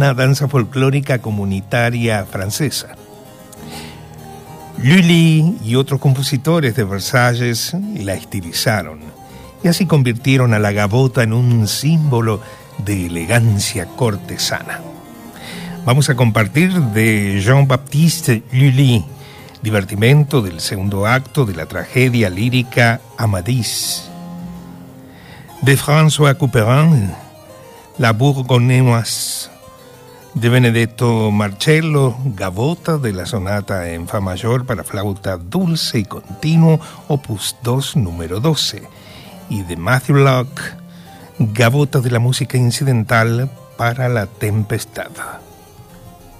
una danza folclórica comunitaria francesa. Lully y otros compositores de Versalles la estilizaron y así convirtieron a la gavota en un símbolo de elegancia cortesana. Vamos a compartir de Jean-Baptiste Lully, divertimento del segundo acto de la tragedia lírica Amadis. De François Couperin, La Bourgognesse. De Benedetto Marcello, Gavota de la sonata en fa mayor para flauta dulce y continuo, opus 2, número 12. Y de Matthew Locke, Gavota de la música incidental para la tempestad.